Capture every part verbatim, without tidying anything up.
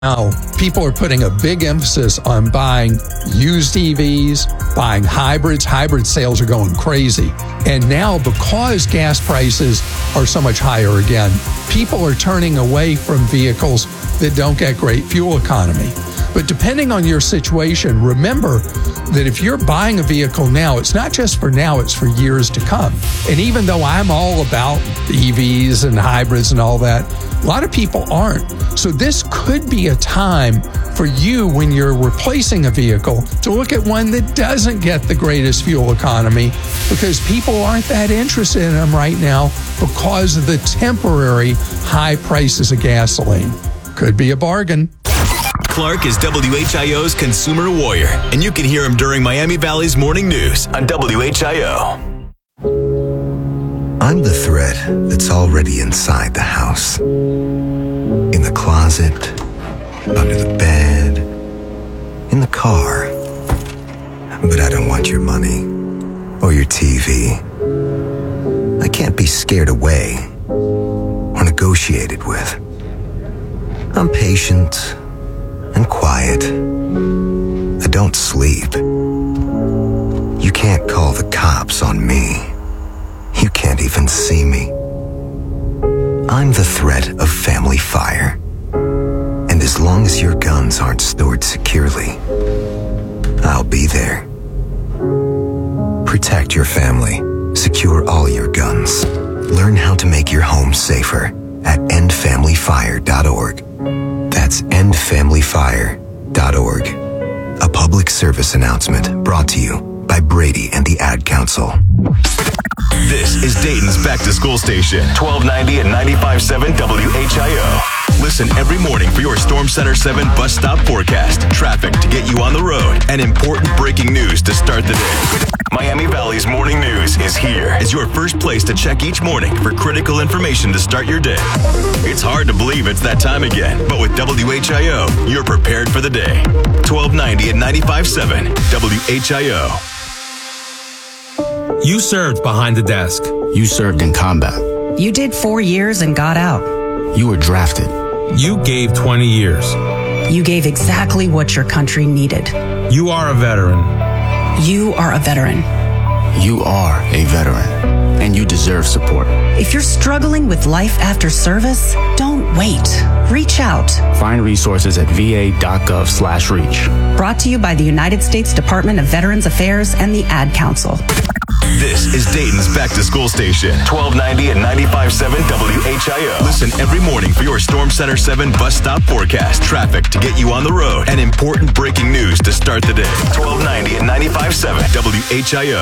Now, people are putting a big emphasis on buying used E Vs, buying hybrids. Hybrid sales are going crazy. And now, because gas prices are so much higher again, people are turning away from vehicles that don't get great fuel economy. But depending on your situation, remember that if you're buying a vehicle now, it's not just for now, it's for years to come. And even though I'm all about E Vs and hybrids and all that, a lot of people aren't. So this could be a time for you when you're replacing a vehicle to look at one that doesn't get the greatest fuel economy, because people aren't that interested in them right now because of the temporary high prices of gasoline. Could be a bargain. Clark is W H I O's consumer warrior, and you can hear him during Miami Valley's morning news on W H I O. I'm the thread that's already inside the house. In the closet, under the bed, in the car. But I don't want your money or your T V. I can't be scared away or negotiated with. I'm patient and quiet. I don't sleep. You can't call the cops on me. You can't even see me. I'm the threat of family fire. And as long as your guns aren't stored securely, I'll be there. Protect your family. Secure all your guns. Learn how to make your home safer at end family fire dot org. That's end family fire dot org. A public service announcement brought to you by Brady and the Ad Council. This is Dayton's back-to-school station, twelve ninety and ninety-five point seven W H I O. Listen every morning for your Storm Center seven bus stop forecast, traffic to get you on the road, and important breaking news to start the day. Miami Valley's morning news is here as your first place to check each morning for critical information to start your day. It's hard to believe it's that time again, but with W H I O, you're prepared for the day. twelve ninety and ninety-five point seven W H I O. You served behind the desk. You served in combat. You did four years and got out. You were drafted. You gave twenty years. You gave exactly what your country needed. You are a veteran. You are a veteran. You are a veteran, and you deserve support. If you're struggling with life after service, don't wait. Reach out. Find resources at v a dot gov slash reach. Brought to you by the United States Department of Veterans Affairs and the Ad Council. This is Dayton's back-to-school station, twelve ninety and ninety-five point seven W H I O. Listen every morning for your Storm Center seven bus stop forecast, traffic to get you on the road, and important breaking news to start the day. twelve ninety and ninety-five point seven W H I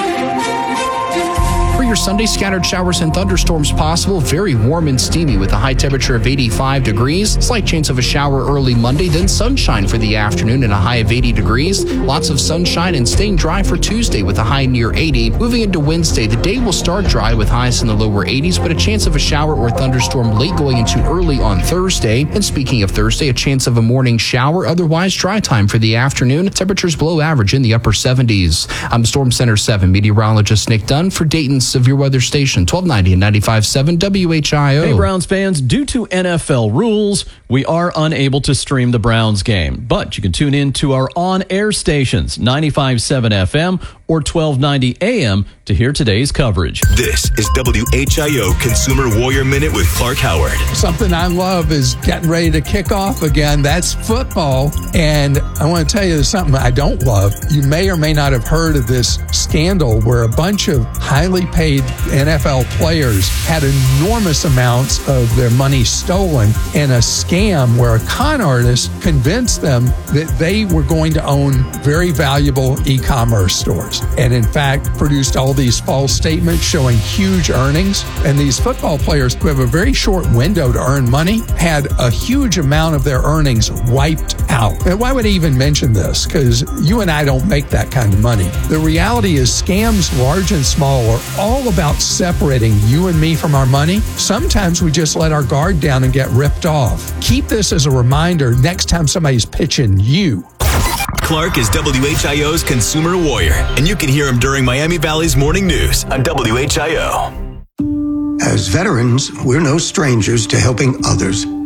O. For your Sunday, scattered showers and thunderstorms possible. Very warm and steamy with a high temperature of eighty-five degrees. Slight chance of a shower early Monday, then sunshine for the afternoon and a high of eighty degrees. Lots of sunshine and staying dry for Tuesday with a high near eighty. Moving into Wednesday, the day will start dry with highs in the lower eighties, but a chance of a shower or thunderstorm late going into early on Thursday. And speaking of Thursday, a chance of a morning shower, otherwise dry time for the afternoon. Temperatures below average in the upper seventies. I'm Storm Center seven meteorologist Nick Dunn for Dayton's Severe Weather Station, twelve ninety and ninety-five point seven W H I O. Hey, Browns fans, due to N F L rules, we are unable to stream the Browns game, but you can tune in to our on-air stations, ninety-five point seven F M or twelve ninety A M to hear today's coverage. This is W H I O Consumer Warrior Minute with Clark Howard. Something I love is getting ready to kick off again. That's football. And I want to tell you something I don't love. You may or may not have heard of this scandal where a bunch of highly paid N F L players had enormous amounts of their money stolen in a scam where a con artist convinced them that they were going to own very valuable e-commerce stores, and in fact produced all these false statements showing huge earnings. And these football players, who have a very short window to earn money, had a huge amount of their earnings wiped out. And why would I even mention this? Because you and I don't make that kind of money. The reality is scams, large and small, are all about separating you and me from our money. Sometimes we just let our guard down and get ripped off. Keep this as a reminder next time somebody's pitching you. Clark is W H I O's Consumer Warrior, and you can hear him during Miami Valley's morning news on W H I O. As veterans, we're no strangers to helping others.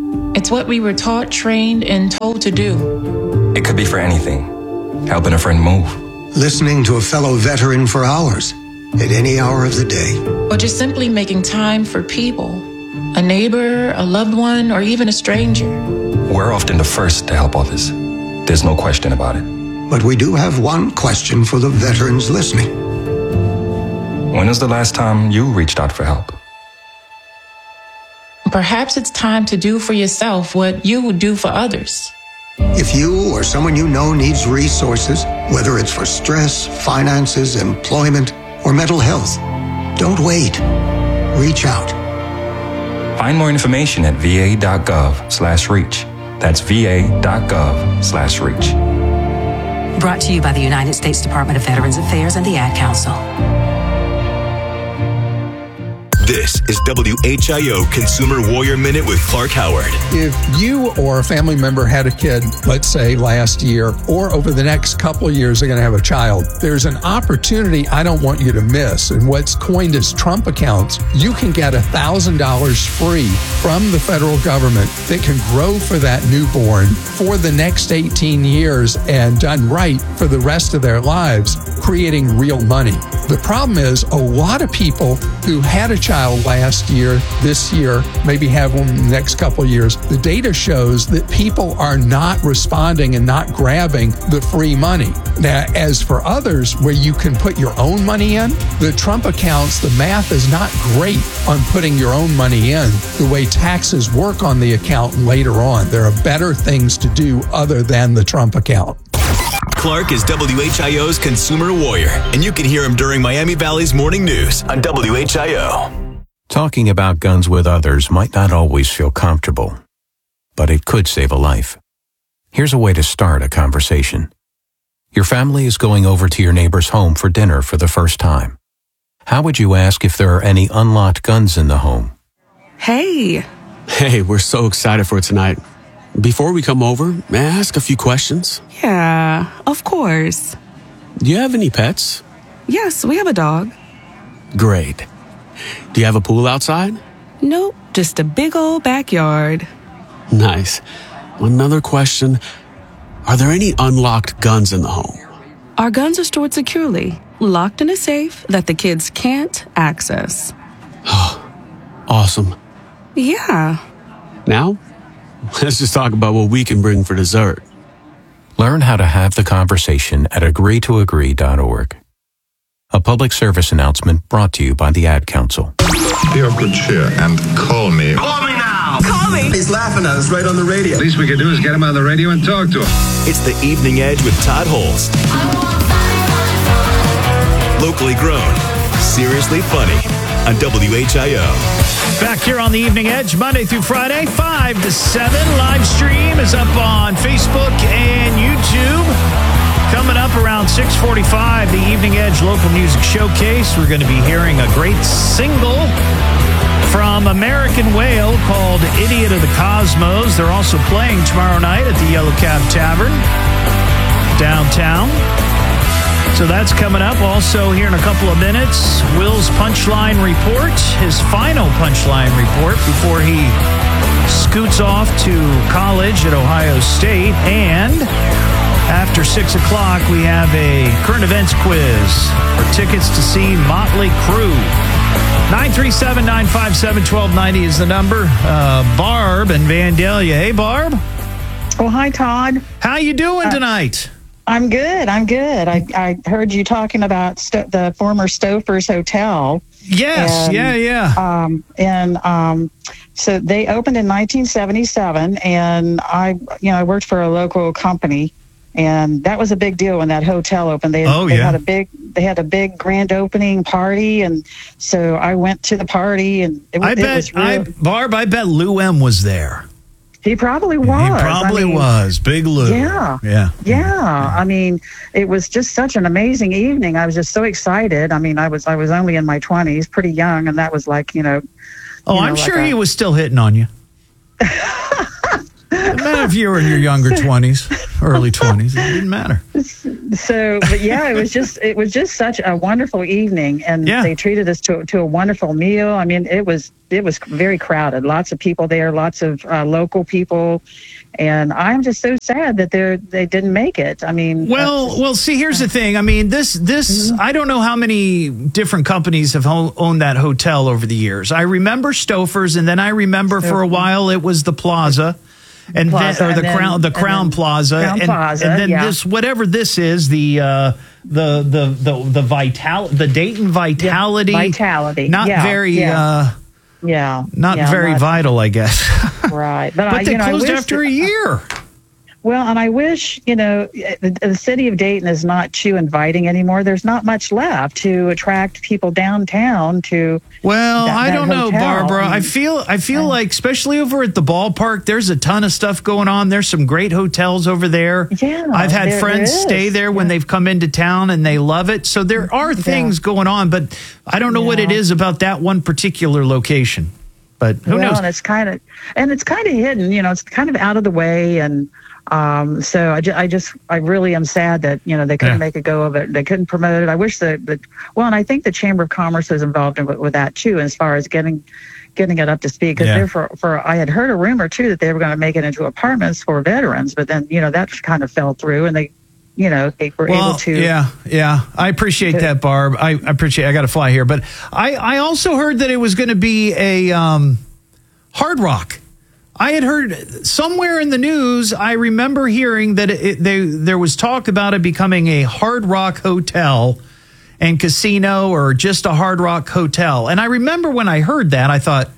It's what we were taught, trained, and told to do. It could be for anything. Helping a friend move. Listening to a fellow veteran for hours, at any hour of the day. Or just simply making time for people. A neighbor, a loved one, or even a stranger. We're often the first to help others. There's no question about it. But we do have one question for the veterans listening. When was the last time you reached out for help? Perhaps it's time to do for yourself what you would do for others. If you or someone you know needs resources, whether it's for stress, finances, employment, or mental health, don't wait. Reach out. Find more information at va.gov slash reach. That's va.gov slash reach. Brought to you by the United States Department of Veterans Affairs and the Ad Council. This is W H I O Consumer Warrior Minute with Clark Howard. If you or a family member had a kid, let's say last year, or over the next couple of years, they're going to have a child, there's an opportunity I don't want you to miss. And what's coined as Trump accounts, you can get one thousand dollars free from the federal government that can grow for that newborn for the next eighteen years and done right for the rest of their lives, creating real money. The problem is a lot of people who had a child last year, this year, maybe have one in the next couple of years, the data shows that people are not responding and not grabbing the free money. Now, as for others, where you can put your own money in, the Trump accounts, the math is not great on putting your own money in the way taxes work on the account later on. There are better things to do other than the Trump account. Clark is W H I O's Consumer Warrior, and you can hear him during Miami Valley's Morning News on W H I O. Talking about guns with others might not always feel comfortable, but it could save a life. Here's a way to start a conversation. Your family is going over to your neighbor's home for dinner for the first time. How would you ask if there are any unlocked guns in the home? Hey. Hey, we're so excited for tonight. Before we come over, may I ask a few questions? Yeah, of course. Do you have any pets? Yes, we have a dog. Great. Do you have a pool outside? Nope, just a big old backyard. Nice. Another question. Are there any unlocked guns in the home? Our guns are stored securely, locked in a safe that the kids can't access. Awesome. Yeah. Now, let's just talk about what we can bring for dessert. Learn how to have the conversation at agree to agree dot org. A public service announcement brought to you by the Ad Council. Be of good cheer and call me. Call me now! Call me! He's laughing at us right on the radio. The least we can do is get him on the radio and talk to him. It's the Evening Edge with Todd Holst. Locally grown, seriously funny on W H I O. Back here on the Evening Edge, Monday through Friday, five to seven. Live stream is up on Facebook and YouTube. Coming up around six forty-five, the Evening Edge Local Music Showcase. We're going to be hearing a great single from American Whale called Idiot of the Cosmos. They're also playing tomorrow night at the Yellow Cab Tavern downtown. So that's coming up. Also here in a couple of minutes, Will's Punchline Report, his final Punchline Report before he scoots off to college at Ohio State. And after six o'clock, we have a current events quiz for tickets to see Motley Crue. nine three seven, nine five seven, one two nine zero is the number. Uh, Barb and Vandalia. Hey, Barb. Oh, hi, Todd. How you doing tonight? Uh, I'm good. I'm good. I, I heard you talking about st- the former Stouffer's Hotel. Yes. And, yeah, yeah. Um, and um, so they opened in nineteen seventy-seven, and I, you know, I worked for a local company. And that was a big deal when that hotel opened. They, oh, they yeah. had a big, they had a big grand opening party, and so I went to the party, and it, I it bet, was real. I, Barb, I bet Lou M was there. He probably was. He probably I mean, was. Big Lou. Yeah. Yeah. Yeah. I mean, it was just such an amazing evening. I was just so excited. I mean, I was I was only in my twenties, pretty young, and that was like, you know. Oh, you know, I'm like sure a, he was still hitting on you. matter if you were in your younger twenties, early twenties, it didn't matter. So, but yeah, it was just it was just such a wonderful evening, and yeah. they treated us to to a wonderful meal. I mean, it was it was very crowded, lots of people there, lots of uh, local people, and I'm just so sad that they they didn't make it. I mean, well, just, well, see, here's the thing. I mean, this this mm-hmm. I don't know how many different companies have ho- owned that hotel over the years. I remember Stouffer's, and then I remember for a while it was the Plaza. And Plaza, then, or the and then, crown, the Crown Plaza, Crown and, Plaza, and then yeah. this, whatever this is, the uh, the the the the vital, the Dayton Vitality, yeah, Vitality, not yeah, very, yeah. Uh, yeah, not yeah, very not, vital, I guess. Right, but, but, but I, they you know, closed I wish after that, a year. Well, and I wish, you know, the, the city of Dayton is not too inviting anymore. There's not much left to attract people downtown to. Well, that, I that don't know, hotel. Barbara. I feel, I feel uh, like, especially over at the ballpark, there's a ton of stuff going on. There's some great hotels over there. Yeah, I've had there, friends there stay there yeah. when they've come into town, and they love it. So there are things yeah. going on, but I don't know yeah. what it is about that one particular location. But who well, knows? And it's kind of, and it's kind of hidden. You know, it's kind of out of the way, and. Um, so I, ju- I just, I really am sad that, you know, they couldn't yeah. make a go of it. They couldn't promote it. I wish that, that well, and I think the Chamber of Commerce was involved in, with, with that too, as far as getting, getting it up to speed. Because yeah. for, for, I had heard a rumor too that they were going to make it into apartments for veterans, but then, you know, that kind of fell through, and they, you know, they were well, able to. Yeah, yeah. I appreciate to, that, Barb. I, I appreciate, I got to fly here, but I, I also heard that it was going to be a, um, Hard Rock. I had heard somewhere in the news, I remember hearing that it, they, there was talk about it becoming a Hard Rock hotel and casino, or just a Hard Rock hotel. And I remember when I heard that, I thought,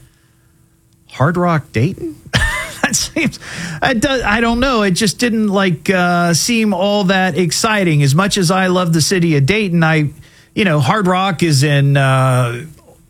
Hard Rock Dayton? That seems, it does, I don't know. It just didn't like uh, seem all that exciting. As much as I love the city of Dayton, I, you know, Hard Rock is in, uh,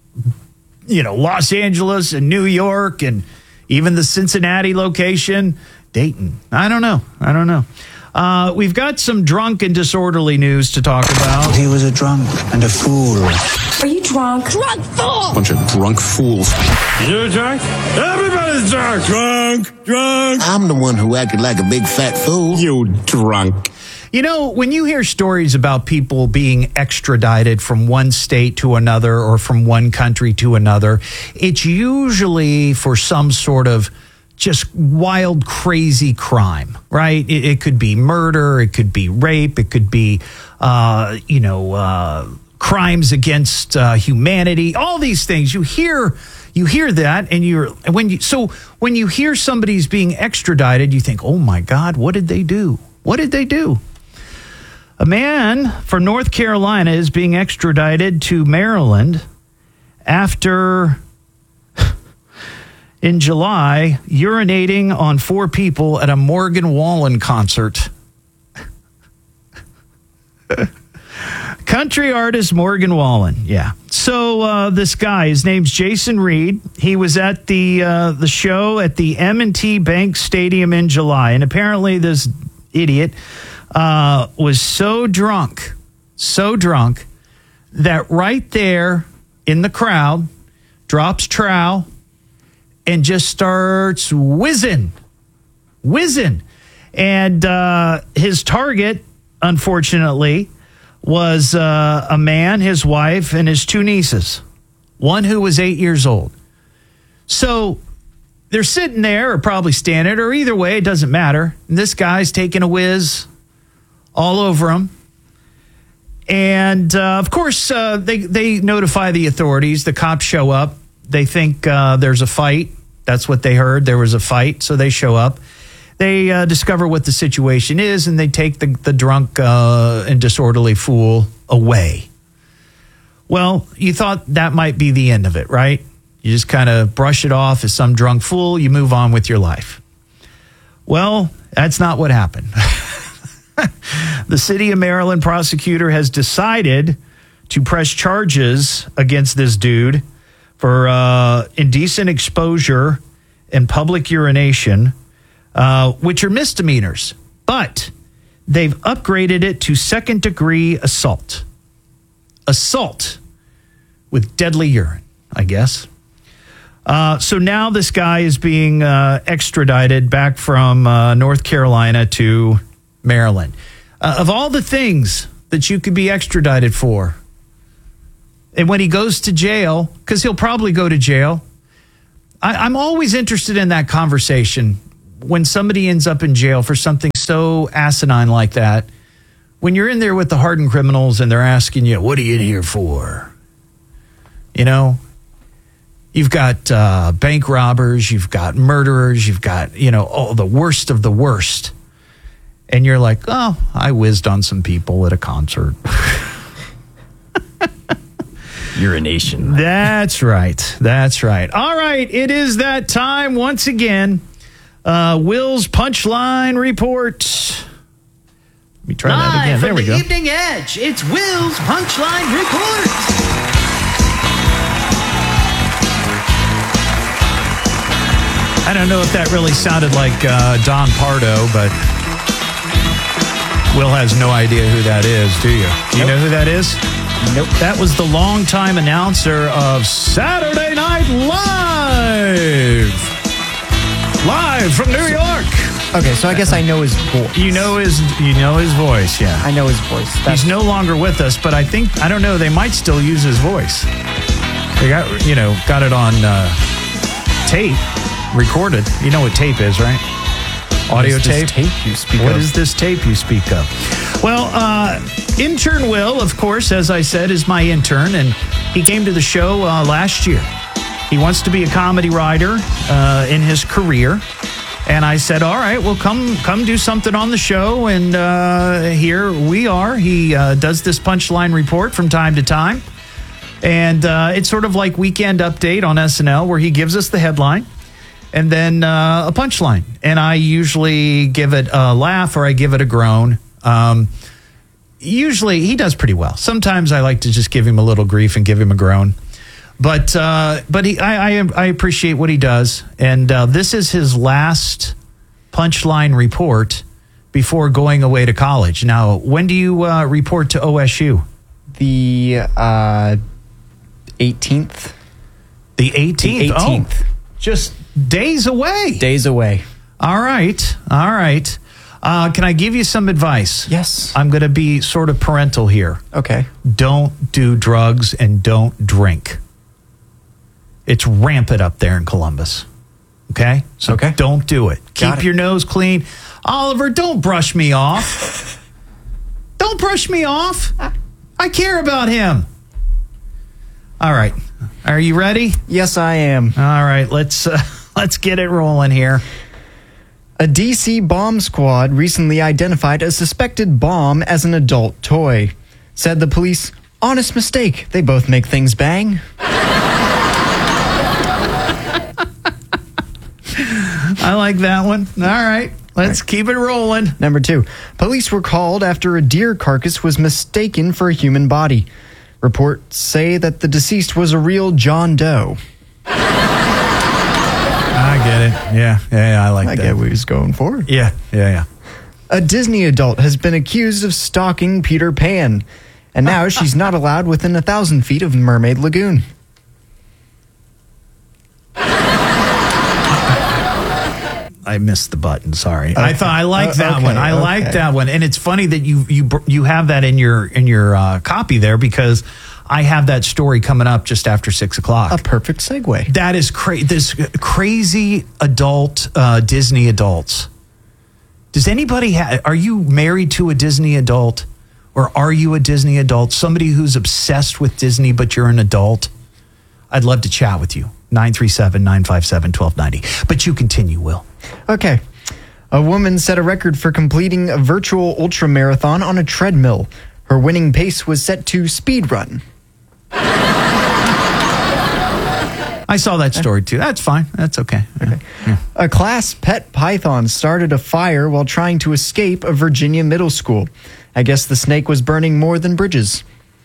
you know, Los Angeles and New York, and even the Cincinnati location, Dayton. I don't know. I don't know. Uh, we've got some drunk and disorderly news to talk about. He was a drunk and a fool. Are you drunk? Drunk fool! Bunch of drunk fools. You're drunk? Everybody's drunk! Drunk! Drunk! I'm the one who acted like a big fat fool. You drunk. You know, when you hear stories about people being extradited from one state to another, or from one country to another, it's usually for some sort of just wild, crazy crime, right? It, it could be murder, it could be rape, it could be, uh, you know, uh, crimes against uh, humanity. All these things you hear, you hear that, and you're when you so when you hear somebody's being extradited, you think, oh my God, what did they do? What did they do? A man from North Carolina is being extradited to Maryland after, in July, urinating on four people at a Morgan Wallen concert. Country artist Morgan Wallen, yeah. So uh, this guy, his name's Jason Reed. He was at the uh, the show at the M and T Bank Stadium in July, and apparently this idiot uh, was so drunk, so drunk, that right there in the crowd drops trowel and just starts whizzing, whizzing. And uh, his target, unfortunately, was uh, a man, his wife, and his two nieces, one who was eight years old. So they're sitting there, or probably standing, or either way, it doesn't matter. And this guy's taking a whiz all over him. And, uh, of course, uh, they, they notify the authorities. The cops show up. They think uh, there's a fight. That's what they heard. There was a fight, so they show up. They uh, discover what the situation is, and they take the, the drunk uh, and disorderly fool away. Well, you thought that might be the end of it, right? You just kind of brush it off as some drunk fool. You move on with your life. Well, that's not what happened. The city of Maryland prosecutor has decided to press charges against this dude for uh, indecent exposure and public urination, uh, which are misdemeanors. But they've upgraded it to second-degree assault. Assault with deadly urine, I guess. Uh, so now this guy is being uh, extradited back from uh, North Carolina to Maryland. Uh, of all the things that you could be extradited for, and when he goes to jail, because he'll probably go to jail, I, I'm always interested in that conversation when somebody ends up in jail for something so asinine like that. When you're in there with the hardened criminals and they're asking you, what are you in here for? You know, you've got uh, bank robbers, you've got murderers, you've got, you know, all the worst of the worst. And you're like, oh, I whizzed on some people at a concert. Urination. That's right. That's right. All right. It is that time once again. Uh, Will's Punchline Report. Let me try that again. There we go. Live from the Evening Edge, it's Will's Punchline Report. I don't know if that really sounded like uh, Don Pardo, but Will has no idea who that is, do you? Do you nope. know who that is? Nope. That was the longtime announcer of Saturday Night Live. Live from New York. Okay, so I guess I know his voice. You know his you know his voice, yeah. I know his voice. That's... He's no longer with us, but I think, I don't know, they might still use his voice. They got, you know, got it on uh, tape, recorded. You know what tape is, right? Audio what is tape? This tape you speak what of? is this tape you speak of? Well, uh, intern Will, of course, as I said, is my intern, and he came to the show uh, last year. He wants to be a comedy writer uh, in his career. And I said, all right, well, come come do something on the show. And uh, here we are. He uh, does this Punchline Report from time to time. And uh, it's sort of like Weekend Update on S N L, where he gives us the headline and then uh, a punchline. And I usually give it a laugh or I give it a groan. Um, usually he does pretty well. Sometimes I like to just give him a little grief and give him a groan. But uh, but he, I, I I appreciate what he does, and uh, this is his last Punchline Report before going away to college. Now, when do you uh, report to O S U? The uh, eighteenth. The eighteenth. The eighteenth. Oh, just days away. Days away. All right. All right. Uh, can I give you some advice? Yes. I'm going to be sort of parental here. Okay. Don't do drugs and don't drink. It's rampant up there in Columbus. Okay? So okay. don't do it. Got Keep it. your nose clean. Oliver, don't brush me off. Don't brush me off. I care about him. All right. Are you ready? Yes, I am. All right. Let's uh, let's get it rolling here. A D C bomb squad recently identified a suspected bomb as an adult toy. Said the police, honest mistake. They both make things bang. I like that one. All right. Let's All right. keep it rolling. Number two. Police were called after a deer carcass was mistaken for a human body. Reports say that the deceased was a real John Doe. I get it. Yeah. Yeah, yeah I like I that. I get what he's going for. Yeah. Yeah, yeah. A Disney adult has been accused of stalking Peter Pan, and now she's not allowed within a thousand feet of Mermaid Lagoon. I missed the button. Sorry. Okay. I thought I liked that uh, okay, one. I okay. liked that one, and it's funny that you you you have that in your in your uh, copy there because I have that story coming up just after six o'clock. A perfect segue. That is crazy. This crazy adult uh, Disney adults. Does anybody have? Are you married to a Disney adult, or are you a Disney adult? Somebody who's obsessed with Disney, but you're an adult. I'd love to chat with you. nine three seven, nine five seven, one two nine zero. But you continue, Will. Okay. A woman set a record for completing a virtual ultra marathon on a treadmill. Her winning pace was set to speed run. I saw that story too. That's fine. That's okay. okay. Yeah. A class pet python started a fire while trying to escape a Virginia middle school. I guess the snake was burning more than bridges.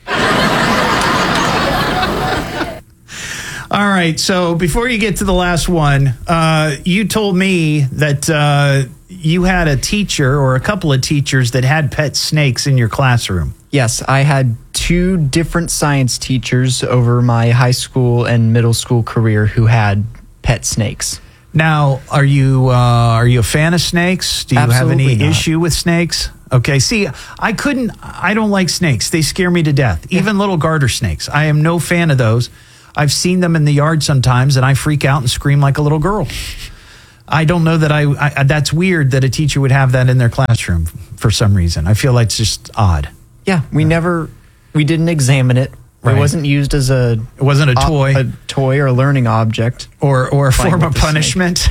All right, so before you get to the last one, uh, you told me that uh, you had a teacher or a couple of teachers that had pet snakes in your classroom. Yes, I had two different science teachers over my high school and middle school career who had pet snakes. Now, are you uh, are you a fan of snakes? Do you Absolutely have any not. issue with snakes? Okay, see, I couldn't, I don't like snakes. They scare me to death. Even little garter snakes. I am no fan of those. I've seen them in the yard sometimes, and I freak out and scream like a little girl. I don't know that I, I that's weird that a teacher would have that in their classroom for some reason. I feel like it's just odd. Yeah, we never, we didn't examine it. Right. It wasn't used as a... It wasn't a toy. A, a toy or a learning object. Or, or a Playing form with of the punishment.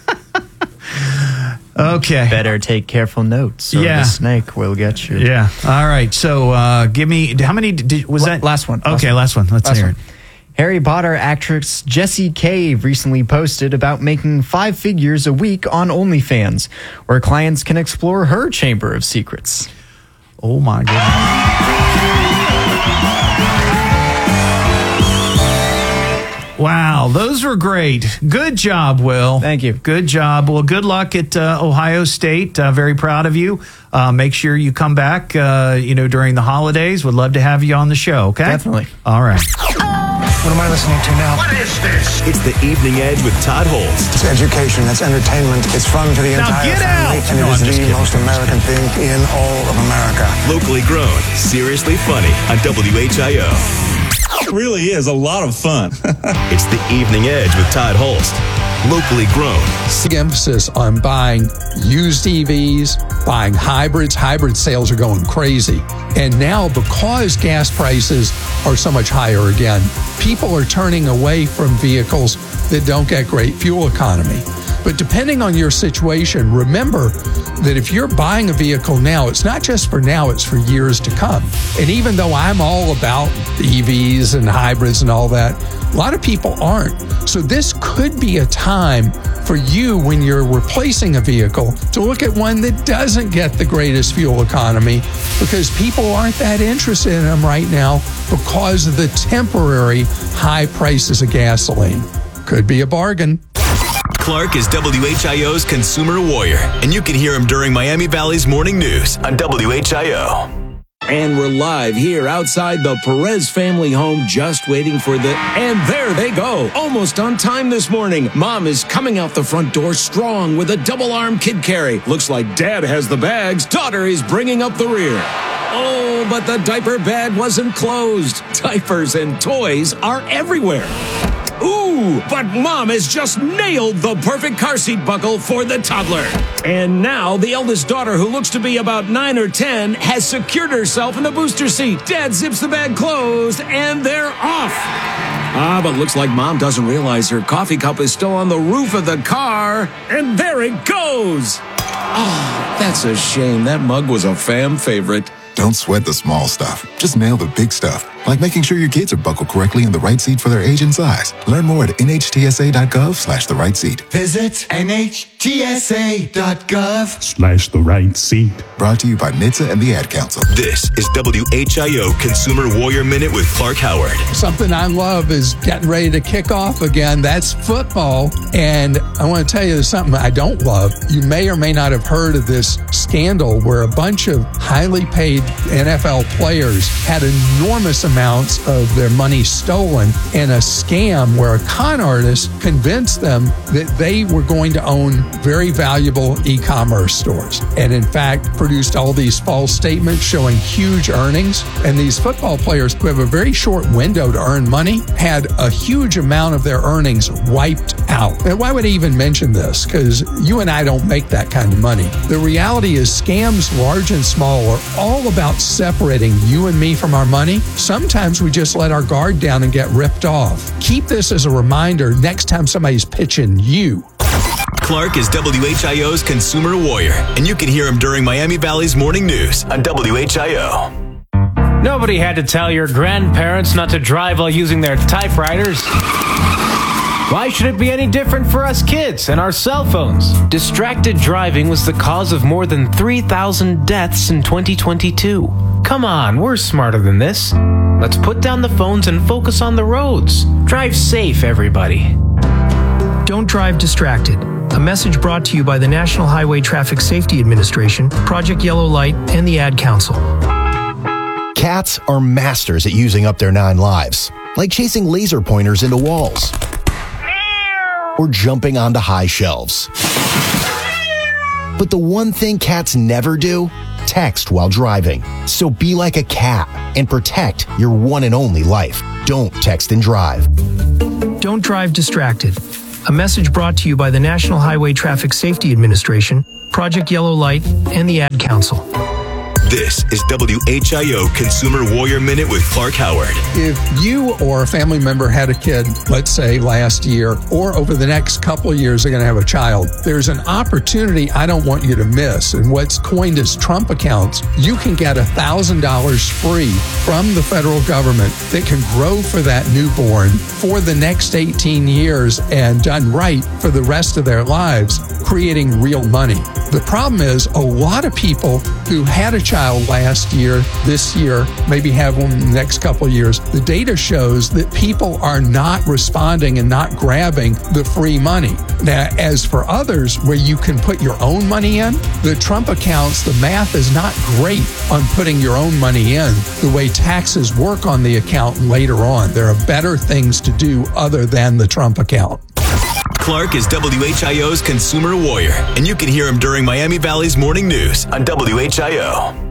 Okay. Better take careful notes, or Yeah. the snake will get you. Yeah. All right. So uh, give me, how many, did, was La- that? last one. Okay, last one. Let's Last hear one. it. Harry Potter actress Jessie Cave recently posted about making five figures a week on OnlyFans, where clients can explore her chamber of secrets. Oh my goodness. Wow, those were great. Good job, Will. Thank you. Good job. Well, good luck at uh, Ohio State. Uh, very proud of you. Uh, make sure you come back, uh, you know, during the holidays. Would love to have you on the show, okay? Definitely. All right. What am I listening to now? What is this? It's the Evening Edge with Todd Holst. It's education, it's entertainment, it's fun for the Now entire get family, out! and No, it I'm just is the kidding. most American thing in all of America. Locally grown, seriously funny on W H I O. It really is a lot of fun. It's the Evening Edge with Todd Holst. Locally grown. Big emphasis on buying used E Vs, buying hybrids. Hybrid sales are going crazy. And now, because gas prices are so much higher again, people are turning away from vehicles that don't get great fuel economy. But depending on your situation, remember that if you're buying a vehicle now, it's not just for now, it's for years to come. And even though I'm all about E Vs and hybrids and all that, a lot of people aren't. So this could be a time for you, when you're replacing a vehicle, to look at one that doesn't get the greatest fuel economy, because people aren't that interested in them right now because of the temporary high prices of gasoline. Could be a bargain. Clark is W H I O's consumer warrior, and you can hear him during Miami Valley's morning news on W H I O. And we're live here outside the Perez family home, just waiting for the... And there they go. Almost on time this morning. Mom is coming out the front door strong with a double-arm kid carry. Looks like Dad has the bags. Daughter is bringing up the rear. Oh, but the diaper bag wasn't closed. Diapers and toys are everywhere. Ooh, but Mom has just nailed the perfect car seat buckle for the toddler. And now the eldest daughter, who looks to be about nine or ten, has secured herself in the booster seat. Dad zips the bag closed, and they're off. Ah, but looks like Mom doesn't realize her coffee cup is still on the roof of the car. And there it goes. Oh, that's a shame. That mug was a fam favorite. Don't sweat the small stuff. Just nail the big stuff, like making sure your kids are buckled correctly in the right seat for their age and size. Learn more at N H T S A dot gov slash the right seat. Visit N H T S A dot gov Slash the right seat. Brought to you by N H T S A and the Ad Council. This is W H I O Consumer Warrior Minute with Clark Howard. Something I love is getting ready to kick off again. That's football. And I want to tell you something I don't love. You may or may not have heard of this scandal where a bunch of highly paid N F L players had enormous amounts of their money stolen in a scam where a con artist convinced them that they were going to own very valuable e-commerce stores, and in fact produced all these false statements showing huge earnings. And these football players, who have a very short window to earn money, had a huge amount of their earnings wiped out. And why would I even mention this? Because you and I don't make that kind of money. The reality is scams, large and small, are all about separating you and me from our money. Sometimes we just let our guard down and get ripped off. Keep this as a reminder next time somebody's pitching you. Clark is W H I O's consumer warrior, and you can hear him during Miami Valley's morning news on W H I O. Nobody had to tell your grandparents not to drive while using their typewriters. Why should it be any different for us kids and our cell phones? Distracted driving was the cause of more than three thousand deaths in twenty twenty-two. Come on, we're smarter than this. Let's put down the phones and focus on the roads. Drive safe, everybody. Don't drive distracted. A message brought to you by the National Highway Traffic Safety Administration, Project Yellow Light, and the Ad Council. Cats are masters at using up their nine lives, like chasing laser pointers into walls or jumping onto high shelves. But the one thing cats never do, text while driving. So be like a cat and protect your one and only life. Don't text and drive. Don't drive distracted. A message brought to you by the National Highway Traffic Safety Administration, Project Yellow Light, and the Ad Council. This is W H I O Consumer Warrior Minute with Clark Howard. If you or a family member had a kid, let's say last year, or over the next couple of years are going to have a child, there's an opportunity I don't want you to miss. And what's coined as Trump accounts, you can get one thousand dollars free from the federal government that can grow for that newborn for the next eighteen years and done right for the rest of their lives, creating real money. The problem is a lot of people who had a child last year, this year, maybe have one in the next couple of years, the data shows that people are not responding and not grabbing the free money. Now, as for others where you can put your own money in, the Trump accounts, the math is not great on putting your own money in the way taxes work on the account later on. There are better things to do other than the Trump account. Clark is W H I O's Consumer Warrior, and you can hear him during Miami Valley's Morning News on W H I O.